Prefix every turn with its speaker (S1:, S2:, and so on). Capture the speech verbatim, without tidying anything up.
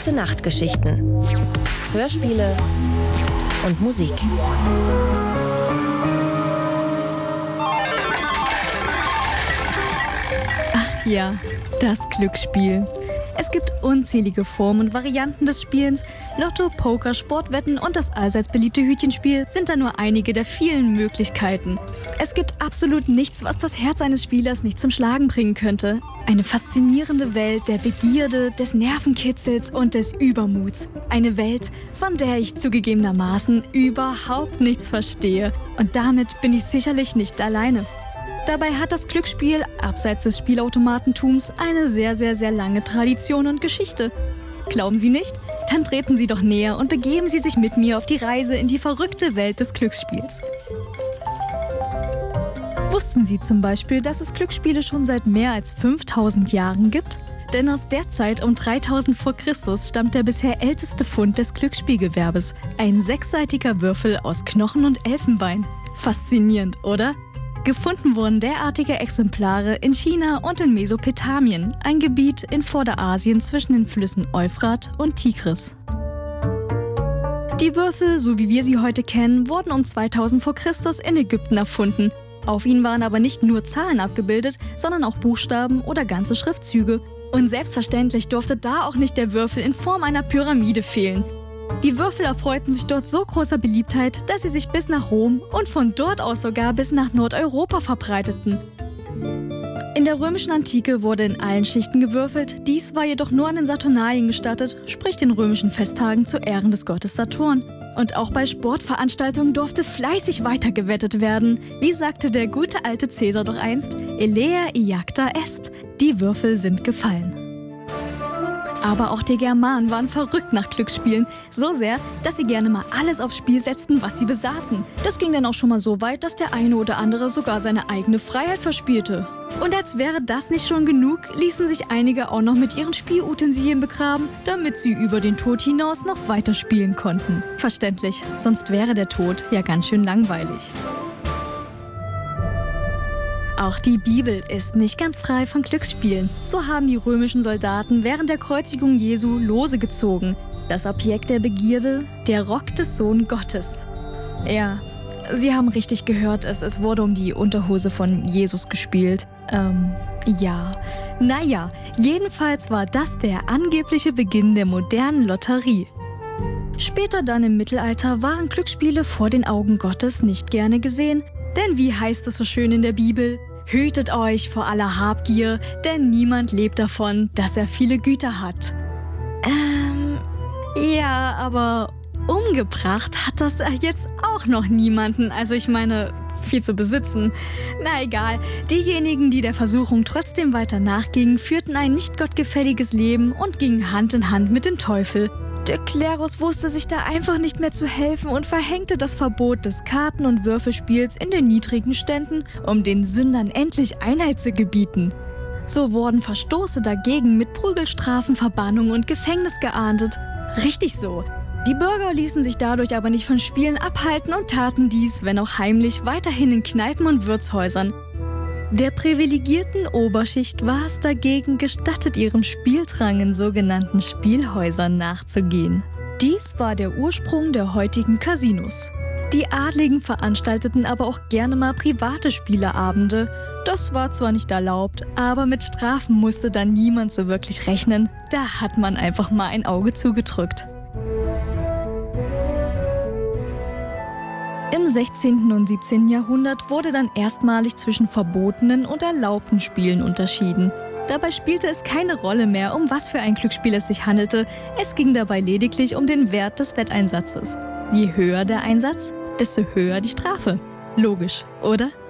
S1: Gute-Nacht-Geschichten, Hörspiele und Musik.
S2: Ach ja, das Glücksspiel. Es gibt unzählige Formen und Varianten des Spielens. Lotto, Poker, Sportwetten und das allseits beliebte Hütchenspiel sind da nur einige der vielen Möglichkeiten. Es gibt absolut nichts, was das Herz eines Spielers nicht zum Schlagen bringen könnte. Eine faszinierende Welt der Begierde, des Nervenkitzels und des Übermuts. Eine Welt, von der ich zugegebenermaßen überhaupt nichts verstehe. Und damit bin ich sicherlich nicht alleine. Dabei hat das Glücksspiel, abseits des Spielautomatentums, eine sehr, sehr, sehr lange Tradition und Geschichte. Glauben Sie nicht? Dann treten Sie doch näher und begeben Sie sich mit mir auf die Reise in die verrückte Welt des Glücksspiels. Wussten Sie zum Beispiel, dass es Glücksspiele schon seit mehr als fünftausend Jahren gibt? Denn aus der Zeit um dreitausend vor Christus stammt der bisher älteste Fund des Glücksspielgewerbes, ein sechsseitiger Würfel aus Knochen und Elfenbein. Faszinierend, oder? Gefunden wurden derartige Exemplare in China und in Mesopotamien, ein Gebiet in Vorderasien zwischen den Flüssen Euphrat und Tigris. Die Würfel, so wie wir sie heute kennen, wurden um zweitausend vor Christus in Ägypten erfunden. Auf ihnen waren aber nicht nur Zahlen abgebildet, sondern auch Buchstaben oder ganze Schriftzüge. Und selbstverständlich durfte da auch nicht der Würfel in Form einer Pyramide fehlen. Die Würfel erfreuten sich dort so großer Beliebtheit, dass sie sich bis nach Rom und von dort aus sogar bis nach Nordeuropa verbreiteten. In der römischen Antike wurde in allen Schichten gewürfelt, dies war jedoch nur an den Saturnalien gestattet, sprich den römischen Festtagen zu Ehren des Gottes Saturn. Und auch bei Sportveranstaltungen durfte fleißig weitergewettet werden. Wie sagte der gute alte Cäsar doch einst, Elea iacta est, die Würfel sind gefallen. Aber auch die Germanen waren verrückt nach Glücksspielen. So sehr, dass sie gerne mal alles aufs Spiel setzten, was sie besaßen. Das ging dann auch schon mal so weit, dass der eine oder andere sogar seine eigene Freiheit verspielte. Und als wäre das nicht schon genug, ließen sich einige auch noch mit ihren Spielutensilien begraben, damit sie über den Tod hinaus noch weiter spielen konnten. Verständlich, sonst wäre der Tod ja ganz schön langweilig. Auch die Bibel ist nicht ganz frei von Glücksspielen. So haben die römischen Soldaten während der Kreuzigung Jesu Lose gezogen. Das Objekt der Begierde, der Rock des Sohn Gottes. Ja, Sie haben richtig gehört, es, es wurde um die Unterhose von Jesus gespielt. Ähm, ja. Naja, jedenfalls war das der angebliche Beginn der modernen Lotterie. Später dann im Mittelalter waren Glücksspiele vor den Augen Gottes nicht gerne gesehen. Denn wie heißt es so schön in der Bibel? Hütet euch vor aller Habgier, denn niemand lebt davon, dass er viele Güter hat. Ähm, ja, aber umgebracht hat das jetzt auch noch niemanden. Also ich meine, viel zu besitzen. Na egal, diejenigen, die der Versuchung trotzdem weiter nachgingen, führten ein nicht gottgefälliges Leben und gingen Hand in Hand mit dem Teufel. Der Klerus wusste sich da einfach nicht mehr zu helfen und verhängte das Verbot des Karten- und Würfelspiels in den niedrigen Ständen, um den Sündern endlich Einheit zu gebieten. So wurden Verstoße dagegen mit Prügelstrafen, Verbannung und Gefängnis geahndet. Richtig so. Die Bürger ließen sich dadurch aber nicht von Spielen abhalten und taten dies, wenn auch heimlich, weiterhin in Kneipen und Wirtshäusern. Der privilegierten Oberschicht war es dagegen gestattet, ihrem Spieldrang in sogenannten Spielhäusern nachzugehen. Dies war der Ursprung der heutigen Casinos. Die Adligen veranstalteten aber auch gerne mal private Spieleabende. Das war zwar nicht erlaubt, aber mit Strafen musste dann niemand so wirklich rechnen. Da hat man einfach mal ein Auge zugedrückt. Im sechzehnten und siebzehnten Jahrhundert wurde dann erstmalig zwischen verbotenen und erlaubten Spielen unterschieden. Dabei spielte es keine Rolle mehr, um was für ein Glücksspiel es sich handelte. Es ging dabei lediglich um den Wert des Wetteinsatzes. Je höher der Einsatz, desto höher die Strafe. Logisch, oder?